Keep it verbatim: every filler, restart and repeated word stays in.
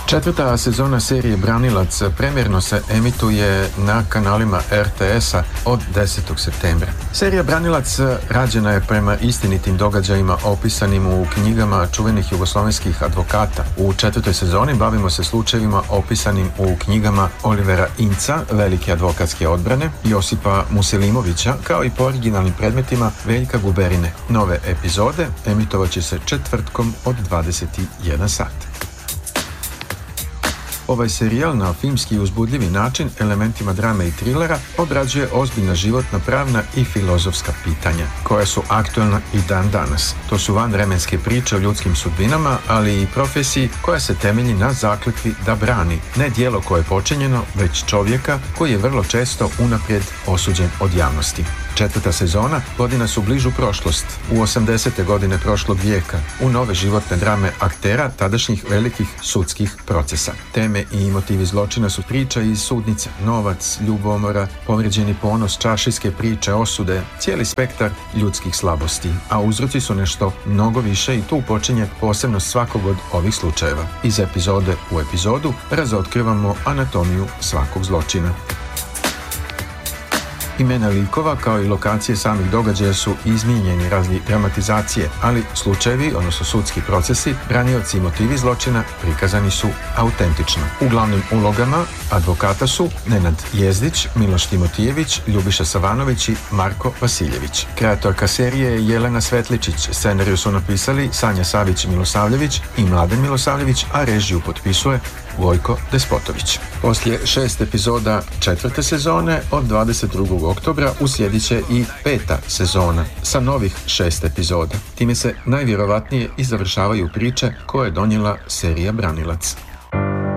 Četvrta sezona serije Branilac premjerno se emituje na kanalima er te esa od desetog septembra. Serija Branilac rađena je prema istinitim događajima opisanim u knjigama čuvenih jugoslovenskih advokata. U četvrtoj sezoni bavimo se slučajevima opisanim u knjigama Olivera Inca, velike advokatske odbrane, Josipa Muselimovića, kao i po originalnim predmetima Veljka Guberine. Nove epizode emitovat će se četvrtkom od dvadeset jedan sat. Ovaj serijal na filmski uzbudljivi način elementima drame i trilera obrađuje ozbiljna životna, pravna i filozofska pitanja, koja su aktualna i dan danas. To su vanvremenske priče o ljudskim sudbinama, ali i profesiji koja se temelji na zakletvi da brani ne djelo koje je počinjeno, već čovjeka koji je vrlo često unaprijed osuđen od javnosti. Četvrta sezona vodi nas u bližu prošlost, u osamdesete godine prošlog vijeka, u nove životne drame aktera tadašnjih velikih sudskih procesa. Teme i motivi zločina su priča iz sudnice, novac, ljubomora, povrijeđeni ponos, čaršijske priče, osude, cijeli spektar ljudskih slabosti, a uzroci su nešto mnogo više i tu počinje posebnost svakog od ovih slučajeva. Iz epizode u epizodu razotkrivamo anatomiju svakog zločina. Imena likova kao i lokacije samih događaja su izmijenjeni razli dramatizacije, ali slučajevi, odnosno sudski procesi, branioci i motivi zločina prikazani su autentično. U glavnim ulogama advokata su Nenad Jezdić, Miloš Timotijević, Ljubiša Savanović i Marko Vasiljević. Kreatorka serije je Jelena Svetličić, scenariju su napisali Sanja Savić-Milosavljević i Mladen Milosavljević, a režiju potpisuje Vojko Despotović. Poslije šest epizoda četvrte sezone od dvadeset drugog oktobra uslijedit će i peta sezona sa novih šest epizoda. Time se najvjerovatnije i završavaju priče koje je donijela serija Branilac.